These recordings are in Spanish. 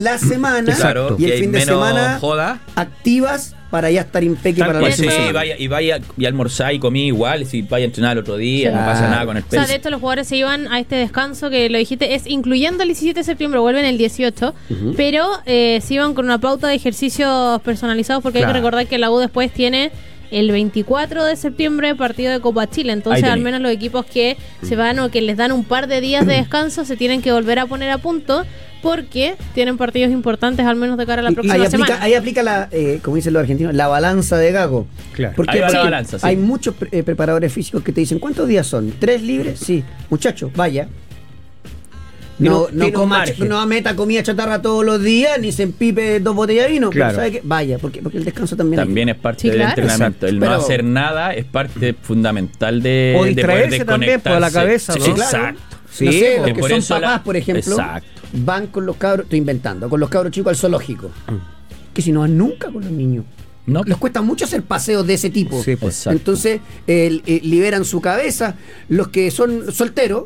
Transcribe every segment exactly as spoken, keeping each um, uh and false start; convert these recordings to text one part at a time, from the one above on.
la semana Exacto. y el Que fin de menos semana joda. activas para ya estar impeque para la Pues sí, semana. y vaya, y vaya y almorzar y comí igual, si vaya a entrenar el otro día, Sí. no pasa nada con el O peso. sea, de hecho los jugadores se iban a este descanso que lo dijiste, es incluyendo el diecisiete de septiembre, vuelven el dieciocho, Ujú. pero eh, se iban con una pauta de ejercicios personalizados porque Claro. hay que recordar que la U después tiene el veinticuatro de septiembre partido de Copa Chile, entonces Ahí al tení. menos los equipos que se van o que les dan un par de días de descanso se tienen que volver a poner a punto porque tienen partidos importantes al menos de cara a la Y- y próxima ahí semana. aplica, ahí aplica la, eh, como dicen los argentinos, la balanza de Gago. Claro. Porque Ahí va la porque balanza, sí. hay muchos pre- eh, preparadores físicos que te dicen, ¿cuántos días son? ¿Tres libres? Sí. Muchachos, vaya. No, Tiene- no, tiene un coma, margen. no meta comida chatarra todos los días, ni se empipe dos botellas de vino. Claro. Pero ¿sabe qué? Vaya, porque, porque el descanso también hay. También es parte Sí, del claro. entrenamiento. El Pero- no hacer nada es parte fundamental de, O de distraerse poder también, pues, a la desconectarse. cabeza, ¿no? Sí, Claro. exacto. Sí, no sé, po. los que Por son eso la- papás, por ejemplo, Exacto. van con los cabros, estoy inventando, con los cabros chicos al zoológico. Que si no van nunca con los niños. No, Les cuesta mucho hacer paseos de ese tipo. Sí, pues. Exacto. Entonces, el- eh, liberan su cabeza. Los que son solteros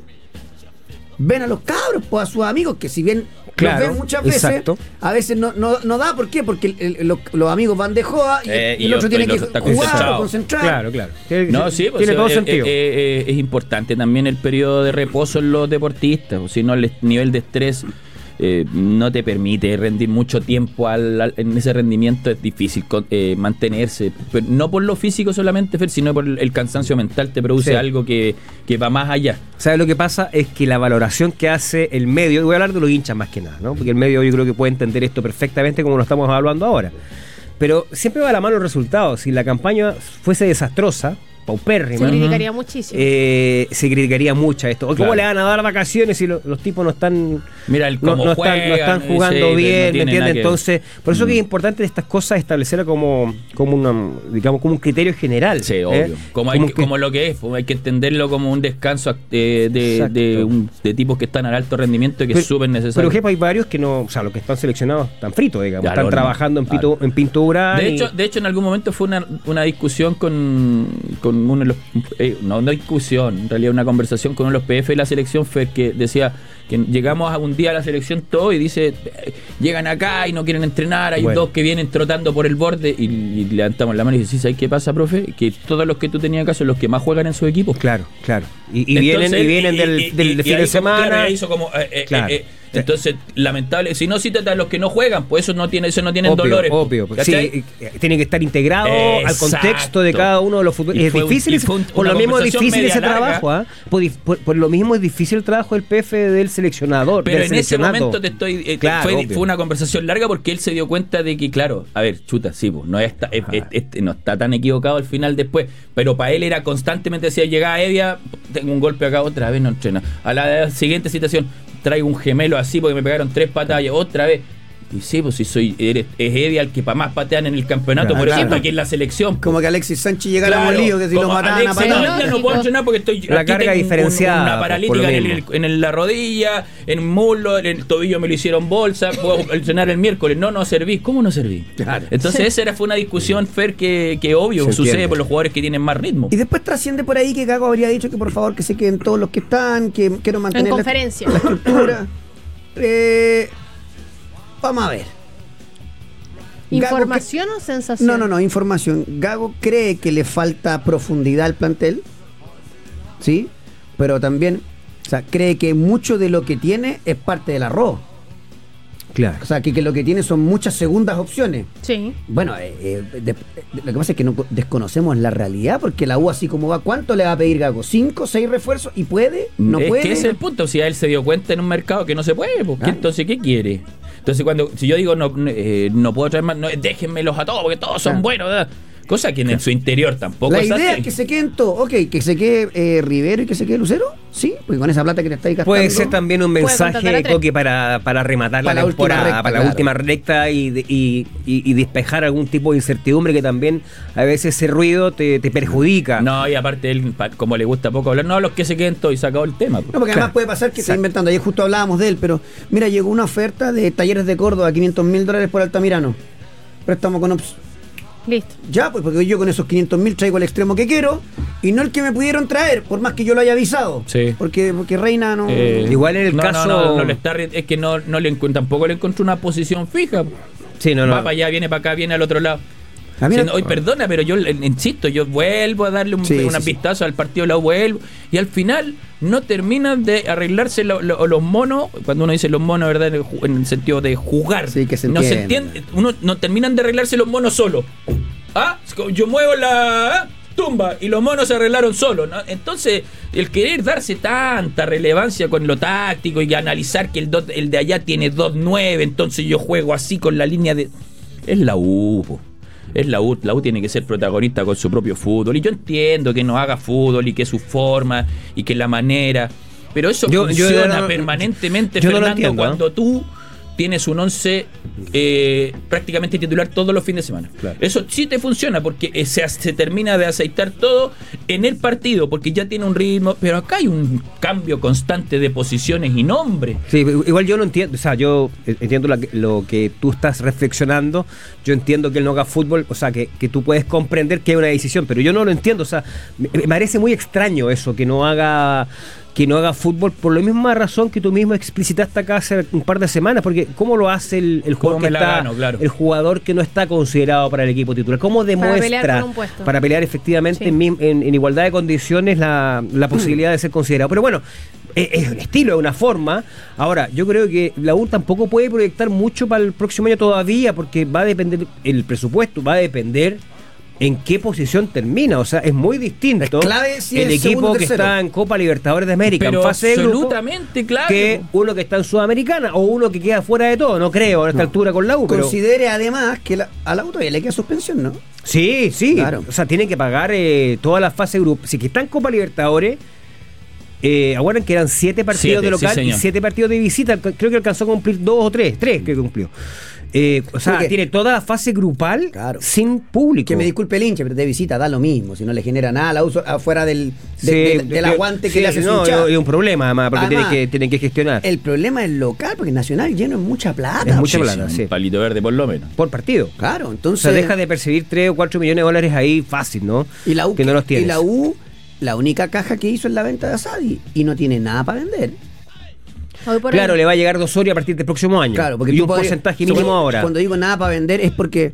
ven a los cabros, pues a sus amigos, que si bien Claro, los ven muchas veces, exacto. a veces no, no, no da. ¿Por qué? Porque el- el- los, los amigos van de joda y, Eh, y y el otro otro- tiene el que otro está jugar, concentrado. concentrar. Claro, claro. Tiene, No, sí, pues, tiene sí, todo eh, sentido. eh, eh, es importante también el periodo de reposo en los deportistas, o si no, el nivel de estrés eh, no te permite rendir mucho tiempo al, al- en ese rendimiento, es difícil con- eh, mantenerse, pero no por lo físico solamente, Fer, sino por el, el cansancio mental, te produce Sí. algo que, que va más allá. ¿Sabes lo que pasa? Es que la valoración que hace el medio, y voy a hablar de los hinchas más que nada, ¿no? Porque el medio yo creo que puede entender esto perfectamente como lo estamos hablando ahora. Pero siempre va a la mano el resultado. Si la campaña fuese desastrosa, paupérrima, Se criticaría muchísimo. eh, se criticaría mucho a esto. ¿Cómo Claro. le van a dar vacaciones si lo- los tipos no están, Mira el no, cómo no están, juegan, no están sí, jugando no bien, tiene ¿me nada entiendes? que- Entonces, por eso Mm. que es importante estas cosas establecerlas como, como una, digamos, como un criterio general. Sí, ¿eh? obvio. Como, hay Como que- que- como lo que es, pues, hay que entenderlo como un descanso eh, de, Exacto. de, un- de tipos que están al alto rendimiento y que Pero- es súper Por necesario. ejemplo, hay varios que no, o sea, los que están seleccionados están fritos, digamos, Ya, están lo- trabajando en, pito- claro. en pintura. De y- hecho, de hecho, en algún momento fue una, una discusión con, con uno de los... eh, no, no discusión, en realidad una conversación con uno de los P F de la selección fue que decía que llegamos a un día a la selección todo y dice, eh, llegan acá y no quieren entrenar, hay Bueno. dos que vienen trotando por el borde y, y levantamos la mano y dice, ¿sí sabes qué pasa, profe? Que todos los que tú tenías acá son los que más juegan en su equipo. Claro, claro. Y, y Entonces, vienen, y vienen y- del, y- del y- y fin ahí de hizo- claro, semana. y ahí hizo como, eh, eh, Claro. eh, eh, entonces, lamentable, si no citas a los que no juegan, pues esos no tienen, esos no tienen Obvio, dolores. obvio. Sí, ¿cachai? eh, tiene que estar integrado al Exacto. contexto de cada uno de los futbolistas. Y Es fue un- difícil, y ese- fue un- por una lo mismo es conversación difícil media ese larga. trabajo, ¿ah? por, dif- por- por lo mismo es difícil el trabajo del P F del seleccionador. Pero del en ese seleccionado. momento te estoy eh, Claro, fue, obvio. fue una conversación larga porque él se dio cuenta de que, claro, a ver, chuta, sí, pues, no, está, es- es- es- no está tan equivocado al final después, pero para él era constantemente, decía, llegaba Evia, tengo un golpe acá, otra vez no entrena. A la siguiente situación, traigo un gemelo así porque me pegaron tres patadas, otra vez. Y sí, pues si soy, eres, es Evia el que para más patean en el campeonato, Claro. por eso Claro. está aquí en la selección. Como que Alexis Sánchez llegara Claro, a Molío, que si como lo mataban a Alexis, patadas. no, ya no puedo entrenar porque estoy La aquí carga tengo un- diferenciada, una por paralítica lo en, mismo. el- en la rodilla, en el muslo, en el tobillo me lo hicieron bolsa, puedo entrenar el miércoles, no, no serví. ¿Cómo no serví? Claro. Entonces esa era, fue una discusión, Fer, que, que obvio Se sucede entiende. por los jugadores que tienen más ritmo. Y después trasciende por ahí que Gago habría dicho que por favor que se queden todos los que están, que quiero mantener En la- conferencia. la, estructura. Eh, vamos a ver. Gago ¿Información o cre- sensación? No, no, no, información. Gago cree que le falta profundidad al plantel, ¿sí? Pero también, o sea, cree que mucho de lo que tiene es parte del arroz. Claro. O sea, que, que lo que tiene son muchas segundas opciones. Sí. Bueno, eh, eh, de- de- lo que pasa es que no desconocemos la realidad, porque la U así como va, ¿cuánto le va a pedir Gago? ¿Cinco, seis refuerzos? ¿Y puede? ¿No es puede? que ese es el punto, si a él se dio cuenta en un mercado que no se puede, pues, ¿qué- Claro. entonces ¿qué quiere? Entonces cuando, si yo digo no, eh, no puedo traer más, no, déjenmelos a todos porque todos son Claro. buenos, ¿verdad? Cosa que en su interior tampoco La es idea así. es que se queden todos. Ok, que se quede eh, Rivero y que se quede Lucero. Sí, porque con esa plata que le estáis gastando. Puede ser también un Puede contratar a mensaje, tres. Coque, para, para rematar Para la la última temporada, recta, para la claro. última recta y, de- y, y- y despejar algún tipo de incertidumbre que también a veces ese ruido te, te perjudica. No, y aparte él, pa- como le gusta poco hablar, no, los que se queden todos y se acabó el tema. pues. No, porque Claro. además puede pasar que está Exacto. inventando. Ayer justo hablábamos de él, pero mira, llegó una oferta de Talleres de Córdoba, quinientos mil dólares por Altamirano. Préstamo con ops- Listo. Ya, pues porque yo con esos quinientos mil traigo el extremo que quiero y no el que me pudieron traer, por más que yo lo haya avisado. Sí. Porque, porque Reina no... Eh, Igual en el no, caso- No, no, no le está, re- es que no, no le encuentro, tampoco le encontró una posición fija. Sí, no, no. Va para allá, viene para acá, viene al otro lado. A mí no- Sí, no, hoy perdona, pero yo eh, insisto, yo vuelvo a darle un, Sí, una sí, sí. vistazo al partido de la vuelvo y al final no terminan de arreglarse lo- lo- los monos, cuando uno dice los monos, ¿verdad? En el, ju- en el sentido de jugar. Sí, que se no se entiende. entiende, uno no terminan de arreglarse los monos solo. Ah, yo muevo la ah, tumba y los monos se arreglaron solos, ¿no? Entonces, el querer darse tanta relevancia con lo táctico y analizar que el, dos- el de allá tiene dos nueve, entonces yo juego así con la línea de... Es la U, po. Es la U, la U tiene que ser protagonista con su propio fútbol. Y yo entiendo que no haga fútbol y que su forma y que la manera. Pero eso Yo- yo funciona no- permanentemente, yo no lo Fernando, entiendo, cuando ¿eh? tú tienes un once eh, prácticamente titular todos los fines de semana. Claro. Eso sí te funciona porque eh, se, se termina de aceitar todo en el partido porque ya tiene un ritmo. Pero acá hay un cambio constante de posiciones y nombres. Sí, igual yo no entiendo, o sea, yo entiendo la que- lo que tú estás reflexionando, yo entiendo que él no haga fútbol, o sea, que, que tú puedes comprender que hay una decisión, pero yo no lo entiendo, o sea, me, me parece muy extraño eso, que no haga que no haga fútbol por la misma razón que tú mismo explicitaste acá hace un par de semanas, porque ¿cómo lo hace el, el ¿Cómo jugador me que la está, gano? Claro. el jugador que no está considerado para el equipo titular? ¿Cómo demuestra pelear por un puesto. para pelear efectivamente Sí. en, mi- en- en igualdad de condiciones la, la posibilidad de ser considerado? Pero bueno, es, es un estilo, es una forma. Ahora, yo creo que la U tampoco puede proyectar mucho para el próximo año todavía, porque va a depender, el presupuesto va a depender en qué posición termina. O sea, es muy distinto Es clave si el es equipo segundo o que tercero. está en Copa Libertadores de América, Pero en fase de grupo, absolutamente, claro. que uno que está en Sudamericana o uno que queda fuera de todo. No creo a esta No. altura con la U, pero... Considere además que la, a la U todavía le queda suspensión, ¿no? Sí, sí. Claro. O sea, tienen que pagar eh, toda la fase de grupo. Si que está en Copa Libertadores, eh, acuerdan que eran siete partidos Siete, de local sí, y señor. siete partidos de visita. Creo que alcanzó a cumplir dos o tres. Tres creo que cumplió. Eh, o sea, Porque- tiene toda la fase grupal Claro. sin público. Que me disculpe el hincha, pero de visita da lo mismo, si no le genera nada a la U afuera del, de- Sí, de- del yo- aguante que sí, le hace su no, hinchada. es un problema además, porque Además, tienen, que, tienen que gestionar El problema es local, porque Nacional lleno es mucha plata. Es mucha Sí, plata, sí, sí. un palito verde por lo menos. por partido. Claro, O entonces... sea, deja de percibir tres o cuatro millones de dólares ahí fácil, ¿no? y la U, que no los tienes. y la U, la única caja que hizo es la venta de Asadi y no tiene nada para vender. Hoy por Claro, hoy. le va a llegar dos horas a partir del próximo año. Claro, porque y tú un podrías- porcentaje tú- mínimo ahora. Cuando digo nada para vender es porque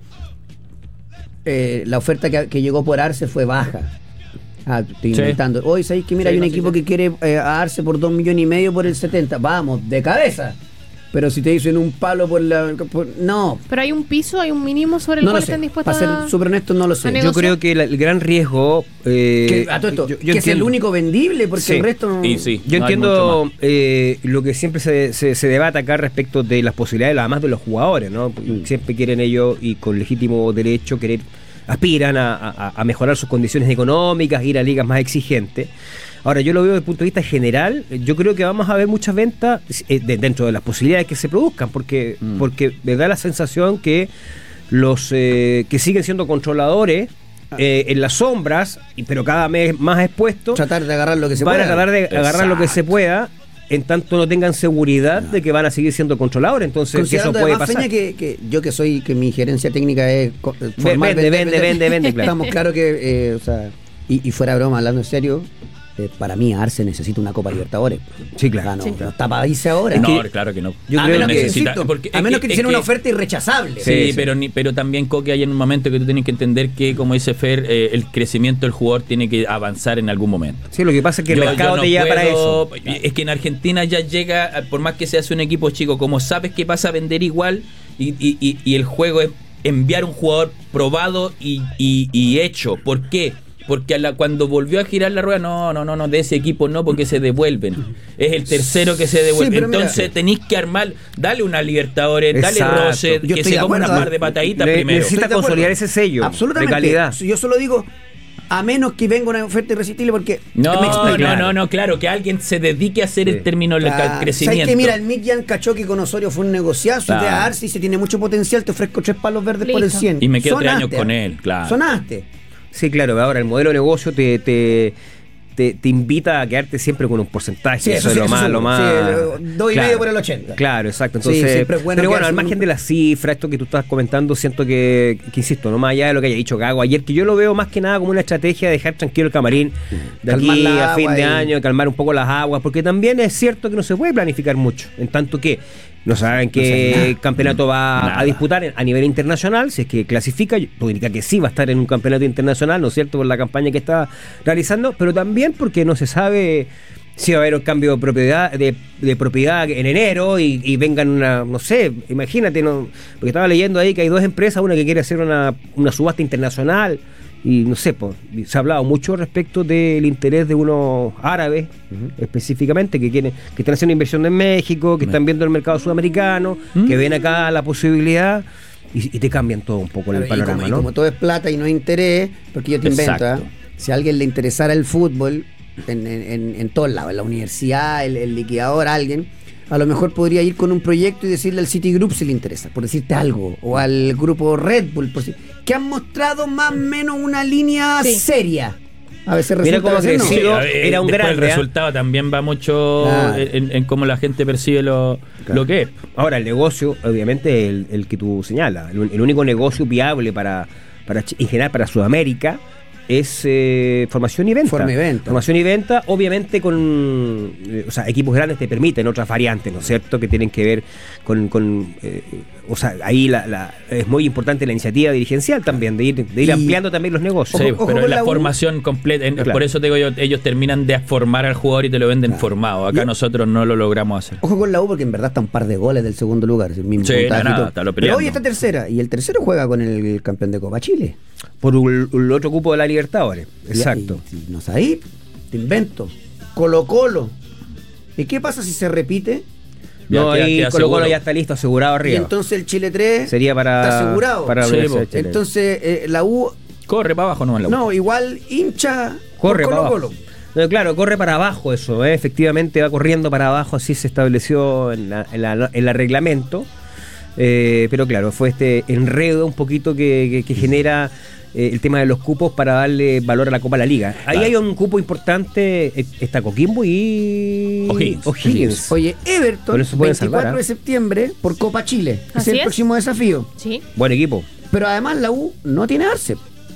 eh, la oferta que, que llegó por Arce fue baja. Ah, estoy Sí. inventando. Hoy sabéis que mira, Sí, hay un no, sí, equipo sí. que quiere eh, a Arce por dos millones y medio por el setenta. Vamos, de cabeza. Pero si te dicen un palo por la. por- no. Pero hay un piso, hay un mínimo sobre el No lo cual sé. están dispuestos Para a... ser súper honesto, no lo sé. a Yo negociar. creo que la- el gran riesgo. eh, Que, a todo esto, yo- yo que es el entiendo- único vendible, porque Sí. el resto no. Y sí. Yo no hay mucho entiendo más. eh, lo que siempre se, se, se debate acá respecto de las posibilidades, además de los jugadores, ¿no? Mm. Siempre quieren ellos, y con legítimo derecho, querer aspiran a, a- a mejorar sus condiciones económicas, ir a ligas más exigentes. Ahora, yo lo veo desde el punto de vista general, yo creo que vamos a ver muchas ventas eh, de- dentro de las posibilidades que se produzcan, porque, Mm. porque me da la sensación que los eh, que siguen siendo controladores eh, en las sombras, y- pero cada vez más expuestos, Tratar de agarrar lo que se van pueda. a tratar de agarrar lo que se pueda, en tanto no tengan seguridad de que van a seguir siendo controladores. Entonces, que eso Considerando puede además, pasar. Feña, que, que yo que soy, que mi gerencia técnica es co- formar, vende, vende, vende, vende, claro. Estamos claros que, eh, o sea, y, y fuera broma, hablando en serio, eh, para mí Arce necesita una Copa Libertadores. Sí, claro. O sea, no, Sí. no está para irse ahora. No, claro que no. Yo a creo menos que, necesita- insisto, porque a es menos que- que, es sea una que- oferta irrechazable. Sí, Sí, sí. pero ni, pero también, Coque, hay en un momento que tú tienes que entender que, como dice Fer, eh, el crecimiento del jugador tiene que avanzar en algún momento. Sí, lo que pasa es que el Yo- mercado yo no te lleva para puedo- eso. Es que en Argentina ya llega, por más que se hace un equipo chico, como sabes que vas a vender igual y, y- y- y el juego es enviar un jugador probado y, y- y hecho. ¿Por qué? Porque a la, cuando volvió a girar la rueda, no, no, no, no, de ese equipo no, porque se devuelven. Es el tercero que se devuelve. Sí, pero mira- Entonces tenéis que armar, dale una Libertadores, dale Exacto. roce, Yo que estoy se de coma una acuerdo, par de pataditas Le- primero. necesita Estoy de acuerdo. consolidar ese sello Absolutamente. de calidad. Yo solo digo, a menos que venga una oferta irresistible, porque. No, me explico. no, claro. no, no, claro, que alguien se dedique a hacer Sí. el término del Ah, crecimiento. ¿sabes qué? Mira, el Mick Jan cachó que con Osorio fue un negociazo Claro. y de Arce y se tiene mucho potencial, te ofrezco tres palos verdes por el Listo. cien. Y me quedo tres Sonaste, años con ¿eh? él, claro. Sonaste. Sí, claro, ahora el modelo de negocio te, te, te, te invita a quedarte siempre con un porcentaje. Sí, eso, eso es sí, lo eso más, seguro. lo más. Sí, el- dos y medio por el ochenta. Claro, exacto. Sí, Entonces, siempre es bueno pero bueno, quedarse al con margen un- de las cifras, esto que tú estás comentando, siento que, que insisto, no más allá de lo que haya dicho Gago ayer, que yo lo veo más que nada como una estrategia de dejar tranquilo el camarín de Calmar aquí la a fin agua de y- año, calmar un poco las aguas, porque también es cierto que no se puede planificar mucho, en tanto que no saben qué saben nada. campeonato va Nada. a disputar a nivel internacional, si es que clasifica, todo indica que sí va a estar en un campeonato internacional, ¿no es cierto?, por la campaña que está realizando, pero también porque no se sabe si va a haber un cambio de propiedad de, de propiedad en enero y, y vengan una, no sé, imagínate, no, porque estaba leyendo ahí que hay dos empresas, una que quiere hacer una, una subasta internacional y no sé, pues, se ha hablado mucho respecto del interés de unos árabes, específicamente, que quieren, que están haciendo inversión en México, que están viendo el mercado sudamericano, ¿Mm? que ven acá la posibilidad y, y te cambian todo un poco el Claro, y panorama, como, y ¿no? como todo es plata y no interés, porque yo te invento, Exacto. ¿ah? Si a alguien le interesara el fútbol en, en, en, en todos lados, en la universidad, el, el liquidador, alguien, a lo mejor podría ir con un proyecto y decirle al Citigroup si le interesa, por decirte algo, o al grupo Red Bull, por si, que han mostrado más o menos una línea Sí. seria. A veces Mira resulta, cómo a veces no. creció. a ver, era un después grande, el ¿ah? resultado también va mucho Claro. en, en cómo la gente percibe lo, Claro. lo que es. Ahora, el negocio, obviamente, el, el que tú señalas, el, el único negocio viable para, para Ch- en general para Sudamérica es eh, formación y venta. Forma y venta. Formación y venta, obviamente con eh, o sea, equipos grandes te permiten otras variantes, ¿no es cierto?, que tienen que ver con, con eh, o sea, ahí la, la, es muy importante la iniciativa dirigencial también, de ir, de ir Y- ampliando también los negocios. Sí, Ojo- ojo pero con la, la U. formación completa, en- Claro. por eso te digo yo, ellos terminan de formar al jugador y te lo venden Claro. formado. Acá Y- nosotros no lo logramos hacer. Ojo con la U porque en verdad está un par de goles del segundo lugar. Es el mismo Sí, puntaje no, y nada, todo. está lo Pero peleando. hoy está tercera y el tercero juega con el campeón de Copa Chile. Por un- el otro cupo de la Libertadores. Y- Exacto. Y, y no sé, ahí te invento. Colo Colo. ¿Y qué pasa si se repite? Ya No, queda- ahí queda Colo Colo seguro. ya está listo, asegurado Y arriba. entonces el Chile tres Sería para, está asegurado. para la Sí, Universidad po. de Chile. Entonces eh, la U, Corre para abajo, no en la U. no, igual hincha Corre por para Colo abajo. Colo. No, claro, corre para abajo eso, ¿eh? Efectivamente va corriendo para abajo, así se estableció en, la, en, la- en el reglamento. Eh, pero claro, fue este enredo un poquito que, que- que genera eh, el tema de los cupos para darle valor a la Copa de la Liga. Ahí Claro. hay un cupo importante, eh, está Coquimbo y O'Higgins. O'Higgins. Oye, Everton, Con eso pueden salvar, veinticuatro ¿ah? de septiembre por Copa Chile. Ese Así es el es. próximo desafío. Sí. Buen equipo. Pero además la U no tiene Arce.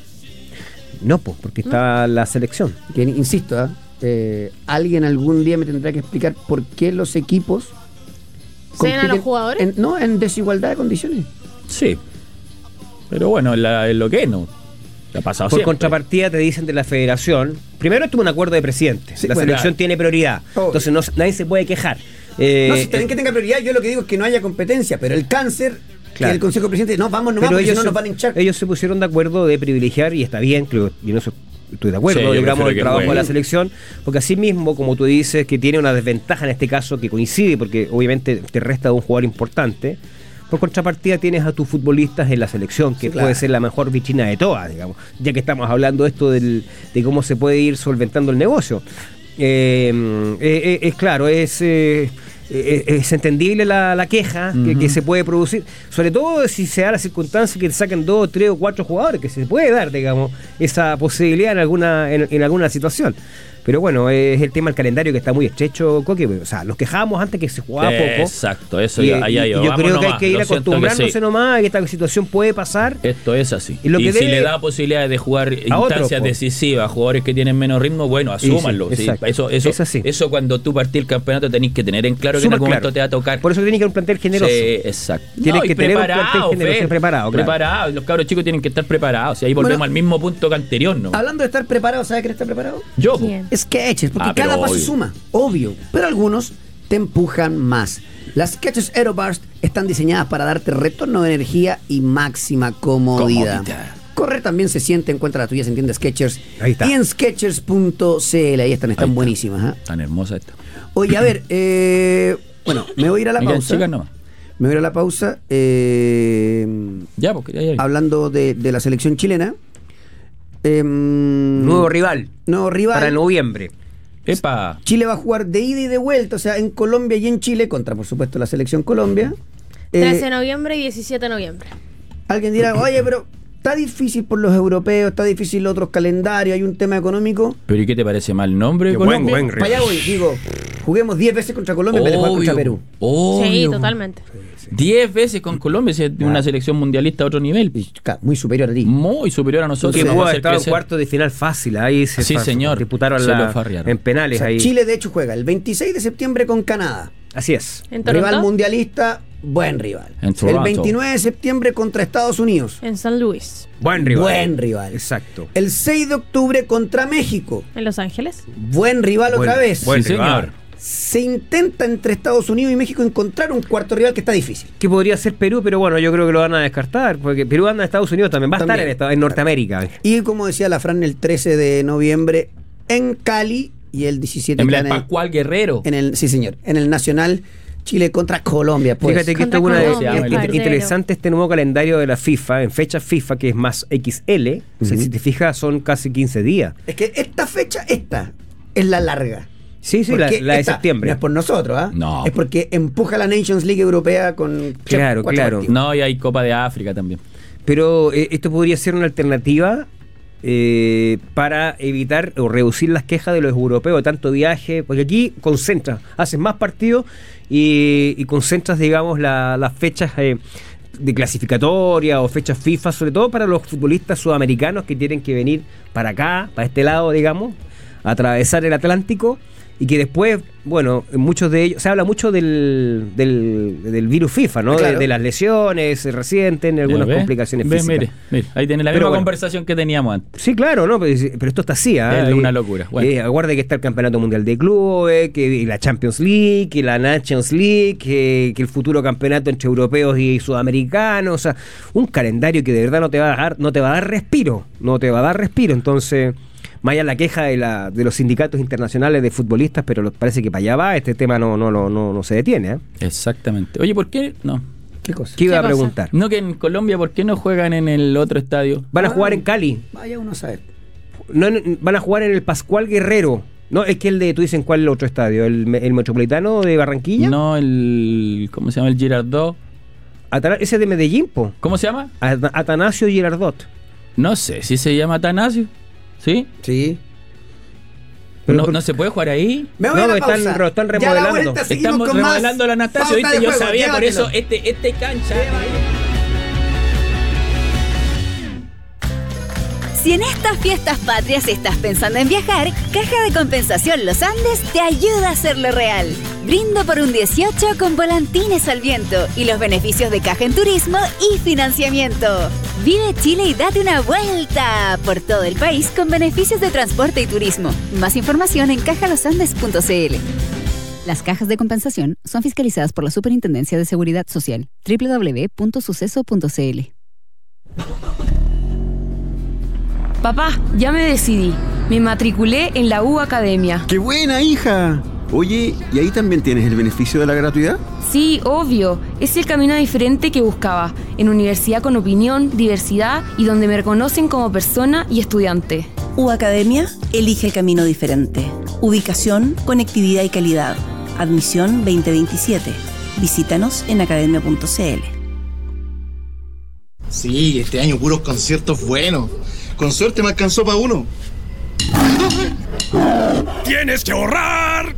No, pues, porque está la selección. Que, insisto, ¿ah? Eh, alguien algún día me tendrá que explicar por qué los equipos ¿Ceden a los compiten jugadores? en- no, en desigualdad de condiciones. Sí. Pero bueno, es la- es lo que es, ¿no? Ha pasado Por siempre. contrapartida te dicen de la federación, primero estuvo un acuerdo de presidente, Sí, la bueno, selección claro. tiene prioridad, Obvio. entonces no, nadie se puede quejar. Eh, No, si también que tenga prioridad, yo lo que digo es que no haya competencia, pero el cáncer, Claro. que el Consejo de Presidente, no, vamos nomás, pero porque si ellos, no se, nos van a hinchar. ellos se pusieron de acuerdo de privilegiar y está bien, creo, y en eso estoy de acuerdo, Sí, yo digamos, prefiero el que trabajo juegue. de la selección, porque así mismo, como tú dices, que tiene una desventaja en este caso que coincide, porque obviamente te resta de un jugador importante. Por contrapartida tienes a tus futbolistas en la selección, que Sí, claro. puede ser la mejor vitrina de todas, digamos, ya que estamos hablando de esto del, de cómo se puede ir solventando el negocio. Eh, eh, eh, es claro, es, eh, eh, es entendible la, la queja que, Ujú. que se puede producir, sobre todo si se da la circunstancia que te saquen dos, tres o cuatro jugadores, que se puede dar, digamos, esa posibilidad en alguna, en, en alguna situación. Pero bueno, es el tema del calendario que está muy estrecho, Coque. O sea, nos quejábamos antes que se jugaba poco. Exacto, eso Y, ya, allá y yo. yo Vamos creo que hay nomás, que ir lo siento que acostumbrándose sí. nomás a que esta situación puede pasar. Esto es así. Y lo Y, que si debe- le da posibilidades de jugar A otros, instancias po. decisivas a jugadores que tienen menos ritmo, bueno, asúmanlo. sí, sí. exacto. Eso, eso, Es así. eso cuando tú partís el campeonato tenéis que tener en claro que en Súper algún claro. momento te va a tocar. Por eso tiene que haber un plantel generoso. Sí, exacto. Tienes y que tener un plantel preparado, generoso, Fer, preparado, claro. preparado. Los cabros chicos tienen que estar preparados. Y ahí volvemos Bueno, al mismo punto que anterior, ¿no? Hablando de estar preparado, ¿sabe quién está preparado? Yo, po. ¿Quién? Sketches, porque Ah, pero cada paso obvio. suma, obvio, pero algunos te empujan más. Las Sketches Aeroburst están diseñadas para darte retorno de energía y máxima comodidad. Comodidad. Correr también se siente, encuentra la tuya, se entiende Sketchers. Ahí está. Y en sketchers punto c l, ahí están, están Ahí está. buenísimas. ¿ah? Tan hermosa esta. Oye, a ver, eh, bueno, me voy a ir a la Me quedan pausa. chicas nomás. Me voy a ir a la pausa. eh, Ya, porque ya, ya. hablando de, de la selección chilena. em, Nuevo rival nuevo rival. para noviembre. Epa. Chile va a jugar de ida y de vuelta, o sea, en Colombia y en Chile, contra, por supuesto, la selección Colombia. Eh, trece de noviembre y diecisiete de noviembre. alguien dirá, oye, pero está difícil por los europeos, está difícil los otros calendarios, hay un tema económico. ¿Pero y qué te parece mal nombre? Qué Colombia? buen, buen Para allá voy, digo, juguemos diez veces contra Colombia en vez de jugar contra Perú. Obvio. Sí, totalmente. diez veces con Colombia, si es de una selección mundialista a otro nivel. Y, claro, muy superior a ti. Muy superior a nosotros. Que Vamos pudo a haber hacer estado en crecer. cuarto de final fácil. Ahí se Sí, fa- señor. disputaron Se la- lo farrearon. en penales. O sea, ahí. Chile de hecho juega el veintiséis de septiembre con Canadá. Así es. ¿En Toronto? Rival mundialista, buen rival. En El Toronto. veintinueve de septiembre contra Estados Unidos. En San Luis. Buen rival. Buen rival. Exacto. El seis de octubre contra México. En Los Ángeles. Buen rival Buen- otra vez. buen Sí, rival. señor. Se intenta entre Estados Unidos y México encontrar un cuarto rival que está difícil. Que podría ser Perú, pero bueno, yo creo que lo van a descartar. Porque Perú anda en Estados Unidos también. Va a También. estar en, esta- en Norteamérica. Y como decía la Fran, el trece de noviembre en Cali y el diecisiete En queda el en el, Pascual Guerrero. en el- sí señor, en el Nacional Chile contra Colombia. Pues. Fíjate que esto Contra es una de- Colombia, es- es parcero. interesante este nuevo calendario de la FIFA, en fecha FIFA, que es más equis ele. O sea, Ujú. si te fijas, son casi quince días. Es que esta fecha, esta, es la larga. Sí, sí, la, Porque la de esta septiembre. No es por nosotros, ¿ah? No. Es porque empuja la Nations League Europea con Claro, cuatro claro. partidos. No, y hay Copa de África también. Pero eh, esto podría ser una alternativa eh, para evitar o reducir las quejas de los europeos de tanto viaje, porque aquí concentras, haces más partidos y, y concentras, digamos, la- las fechas eh, de clasificatoria o fechas FIFA, sobre todo para los futbolistas sudamericanos que tienen que venir para acá, para este lado, digamos, a atravesar el Atlántico. Y que después, bueno, muchos de ellos, se habla mucho del, del, del virus FIFA, ¿no? Claro. De, de las lesiones se resienten, algunas Ya, ¿ve? complicaciones Ve, físicas. mire, mire, ahí tiene la Pero misma bueno. conversación que teníamos antes. Sí, claro, ¿no? Pero, pero esto está así, ¿ah? Es Eh, una locura. Bueno. eh, aguarde que está el Campeonato Mundial de Clubes, que la Champions League, que la Nations League, que, que el futuro campeonato entre europeos y sudamericanos, o sea, un calendario que de verdad no te va a dar, no te va a dar respiro, no te va a dar respiro, entonces... Más allá la queja de, la, de los sindicatos internacionales de futbolistas, pero lo- parece que para allá va, este tema no, no, no, no, no se detiene. ¿eh? Exactamente. Oye, ¿por qué no? ¿Qué cosa? ¿Qué iba ¿Qué a cosa? preguntar? No, que en Colombia, ¿por qué no juegan en el otro estadio? Van a Ah. jugar en Cali, Vaya uno a saber. no, no, van a jugar en el Pascual Guerrero. No, es que el de, tú dices, ¿cuál es el otro estadio? ¿El, el Metropolitano de Barranquilla? No, el. ¿Cómo se llama? El Girardot. Atana- ese de Medellín, po. ¿Cómo se llama? At- Atanasio Girardot. No sé si se llama Atanasio. ¿Sí? Sí. Pero no, por- ¿No se puede jugar ahí? Me voy No, a la están pausa. re- están Ya a la remodelando. vuelta seguimos Estamos con más remodelando la Anastasio, pauta ¿viste? de Yo juego. sabía, por eso Llévatelo. este, este cancha. Si en estas fiestas patrias estás pensando en viajar, Caja de Compensación Los Andes te ayuda a hacerlo real. Brindo por un dieciocho con volantines al viento y los beneficios de Caja en Turismo y financiamiento. Vive Chile y date una vuelta por todo el país con beneficios de transporte y turismo. Más información en caja los andes punto c l. Las cajas de compensación son fiscalizadas por la Superintendencia de Seguridad Social. doble u doble u doble u punto suceso punto c l. Papá, ya me decidí. Me matriculé en la U Academia. ¡Qué buena, hija! Oye, ¿y ahí también tienes el beneficio de la gratuidad? Sí, obvio. Es el camino diferente que buscaba. En universidad con opinión, diversidad y donde me reconocen como persona y estudiante. U Academia elige el camino diferente. Ubicación, conectividad y calidad. Admisión veinte veintisiete. Visítanos en academia punto c l. Sí, este año puros conciertos buenos. Con suerte me alcanzó para uno. ¡Tienes que ahorrar!